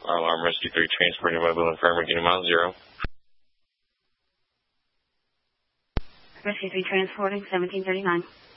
Alarm Rescue 3 transporting mobile infirmary, getting mile 0. Rescue 3 transporting 1739.